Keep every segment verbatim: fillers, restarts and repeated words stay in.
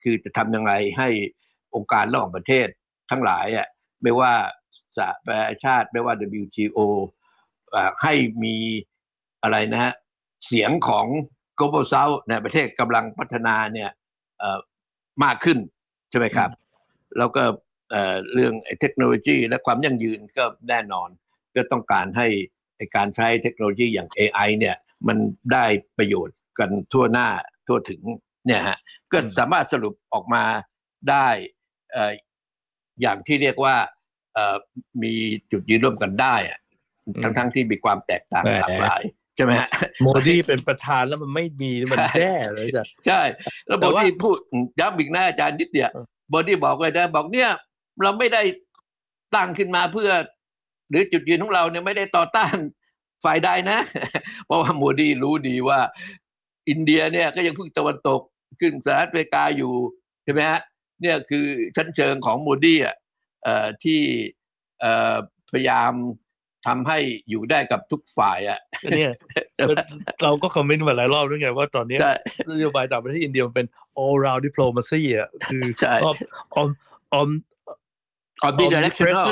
คือจะทำยังไงให้องค์การระหว่างประเทศทั้งหลายอ่ะไม่ว่าสหประชาชาติไม่ว่า ดับเบิลยู ที โอ อ่าให้มีอะไรนะฮะเสียงของ Global South ในประเทศกำลังพัฒนาเนี่ยเอ่อมากขึ้นใช่ไหมครับแล้วก็เอ่อเรื่องเทคโนโลยีและความยั่งยืนก็แน่นอนก็ต้องการให้การใช้เทคโนโลยีอย่าง เอ ไอ เนี่ยมันได้ประโยชน์กันทั่วหน้าทั่วถึงเนี่ยฮะก็สามารถสรุปออกมาได้เอ่ออย่างที่เรียกว่าเอ่อมีจุดยืนร่วมกันได้อะทั้งทั้งที่มีความแตกต่างหลากหลายใช่ไหมฮะโมดีเป็นประธานแล้วมันไม่มีมันแย่เลยจ้ะใช่แล้วโมดีพูดย้ำอีกนะอาจารย์นิดเดียวโมดีบอกเลยนะบอกเนี่ยเราไม่ได้ตั้งขึ้นมาเพื่อหรือจุดยืนของเราเนี่ยไม่ได้ต่อต้านฝ่ายใดนะเพราะว่าโมดีรู้ดีว่าอินเดียเนี่ยก็ยังพึ่งตะวันตกขึ้นสหรัฐอเมริกาอยู่ใช่ไหมฮะเนี่ยคือชั้นเชิงของโมดีอ่ะที่พยายามทำให้อยู่ได้กับทุกฝ่ายอ่ะเนี่ยเราก็คอมเมนต์มาหลายรอบด้วยไงว่าตอนนี้นโยบายต่างประเทศอินเดียมันเป็น all round diplomacy อ่ะคือออมออมออม omnidirectional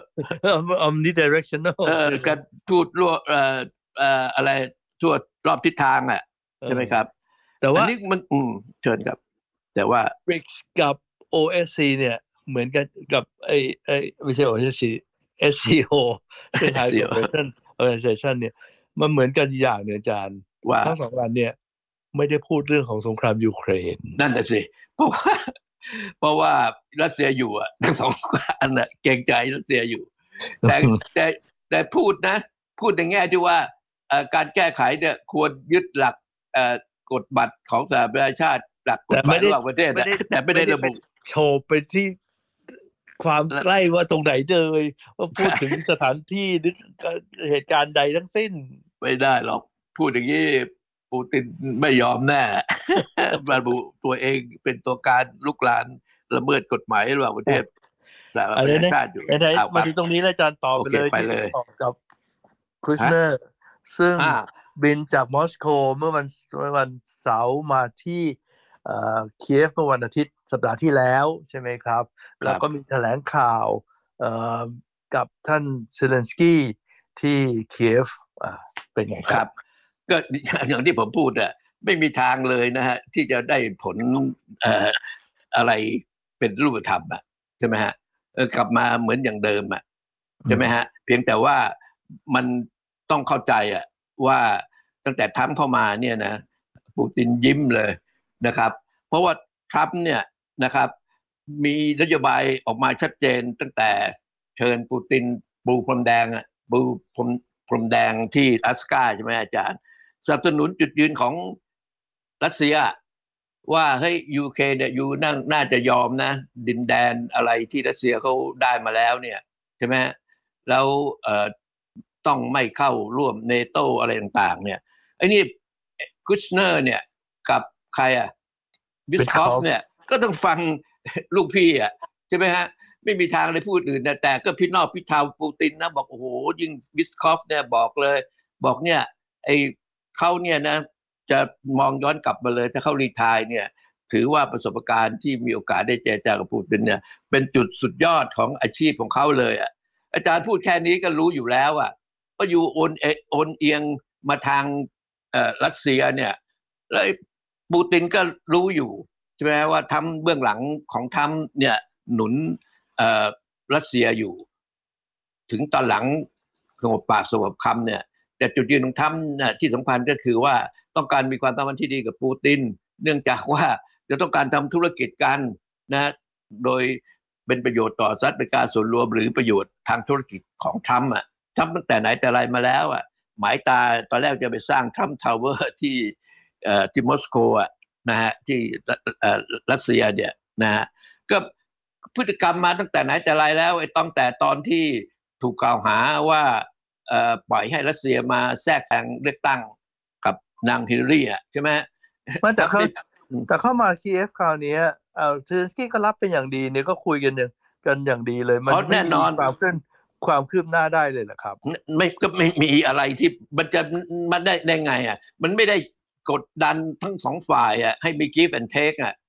omnidirectional เออการทูตรั่วเอ่อเอ่ออะไรทั่วรอบทิศทางอ่ะใช่ไหมครับแต่ว่าอันนี้มันอืมเชิญครับแต่ว่าบริกส์ กับ โอ เอส ซี เนี่ยเหมือนกันกับไอ้ไอ้ไม่ใช่ โอ เอส ซี เอส ซี โอ Shanghai Cooperation Organization เนี่ยมันเหมือนกันอย่างเนี่ยอาจารย์ว่าทั้งสองอันเนี่ยไม่ได้พูดเรื่องของสงครามยูเครนนั่นแหละสิเพราะว่าเพราะว่ารัสเซียอยู่อ่ะทั้งสองอันน่ะเกรงใจรัสเซียอยู่แต่แต่แต่พูดนะพูดในแง่ที่ว่าการแก้ไขเนี่ยควรยึดหลักกฎบัตรของสหประชาชาติหลักกฎหมายระหว่างประเทศแต่ไม่ได้ระบุโชว์ไปที่ความใกล้ว่าตรงไหนเลยว่าพูดถึงสถานที่หรือเหตุการณ์ใดทั้งสิ้นไม่ได้หรอกพูดอย่างนี้ปูตินไม่ยอมแน่ระบุตัวเองเป็นตัวการลุกลานละเมิดกฎหมายระหว่างประเทศสหประชาชาติอยู่มาถึงตรงนี้แล้วอาจารย์ต่อไปเลยที่ตอบกับคริสเนอร์ซึ่งบินจากมอสโกเมื่อวันเมื่อวันเสาร์มาที่เคียฟเมื่อวันอาทิตย์สัปดาห์ที่แล้วใช่ไหมครับแล้วก็มีแถลงข่าวกับท่านเซเลนสกี้ที่เคียฟเป็นไงครับก็อย่างที่ผมพูดอ่ะไม่มีทางเลยนะฮะที่จะได้ผลเอ่ออะไรเป็นรูปธรรมอ่ะใช่ไหมฮะเออกลับมาเหมือนอย่างเดิมอ่ะใช่ไหมฮะเพียงแต่ว่ามันต้องเข้าใจอ่ะว่าตั้งแต่ทรัมป์เข้ามาเนี่ยนะปูตินยิ้มเลยนะครับเพราะว่าทรัมป์เนี่ยนะครับมีนโยบายออกมาชัดเจนตั้งแต่เชิญปูตินปูพรมแดงอ่ะปูพรมพรมแดงที่อลาสก้าใช่ไหมอาจารย์สนับสนุนจุดยืนของรัสเซียว่าเฮ้ยยูเคเนี่ยยูน่าน่าจะยอมนะดินแดนอะไรที่รัสเซียเขาได้มาแล้วเนี่ยใช่ไหมแล้วเอ่อต้องไม่เข้าร่วมเนโตอะไรต่างๆเนี่ยไอ้นี่คุชเนอร์เนี่ยกับใครอ่ะบิสคอฟเนี่ยก็ต้องฟังลูกพี่อ่ะใช่ไหมฮะไม่มีทางเลยพูดอื่นนะแต่ก็พี่นอกพี่ทาวปูตินนะบอกโอ้โหยิ่งบิสคอฟเนี่ยบอกเลยบอกเนี่ยไอเขาเนี่ยนะจะมองย้อนกลับมาเลยถ้าเขารีไทร์เนี่ยถือว่าประสบการณ์ที่มีโอกาสได้เจรจากับปูตินเนี่ยเป็นจุดสุดยอดของอาชีพของเขาเลยอ่ะอาจารย์พูดแค่นี้ก็รู้อยู่แล้วอ่ะก็อยู่โอนโอนเอียงมาทางเอ่อรัสเซียเนี่ยแล้วปูตินก็รู้อยู่ใช่ไหมว่าทำเบื้องหลังของทำเนี่ยหนุนเอ่อรัสเซียอยู่ถึงตอนหลังสงบปากสงบคำเนี่ยแต่จุดยืนของทำเนี่ยที่สำคัญก็คือว่าต้องการมีความสัมพันธ์ที่ดีกับปูตินเนื่องจากว่าจะต้องการทำธุรกิจกันนะโดยเป็นประโยชน์ต่อสหรัฐอเมริกาส่วนรวมหรือประโยชน์ทางธุรกิจของทำอ่ะทำตั้งแต่ไหนแต่ไรมาแล้วอ่ะหมายตาตอนแรกจะไปสร้างทรัมป์ทาวเวอร์ที่เอ่อที่มอสโกอ่ะนะฮะที่รัสเซียเนี่ยนะฮะก็พฤติกรรมมาตั้งแต่ไหนแต่ไรแล้วไอ้ตั้งแต่ตอนที่ถูกกล่าวหาว่าเอ่อปล่อยให้รัสเซียมาแทรกแซงเลือกตั้งกับนางฮิลลารีอ่ะใช่ไหมแต่เขาแต่เข้ามาคีเอฟคราวนี้เอ่อเซเลนสกี้ก็รับเป็นอย่างดีเนี่ยก็คุยกันอย่างกันอย่างดีเลยมันไม่มีความขึ้นความคืบหน้าได้เลยนะครับไม่ก็ไม่มีอะไรที่มันจะมันได้ได้ไงอ่ะมันไม่ได้กดดันทั้งสองฝ่ายอ่ะให้มี give and take อ่ะ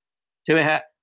ใช่ไหมฮะ